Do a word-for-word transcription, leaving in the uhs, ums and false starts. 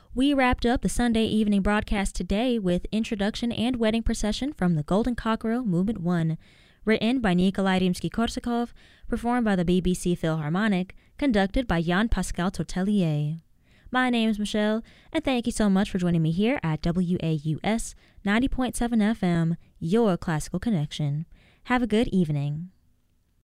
We wrapped up the Sunday evening broadcast today with Introduction and Wedding Procession from the Golden Cockerel Movement one, written by Nikolai Rimsky-Korsakov, performed by the B B C Philharmonic, conducted by Jean-Pascal Tortelier. My name is Michelle, and thank you so much for joining me here at W A U S ninety point seven F M, your classical connection. Have a good evening.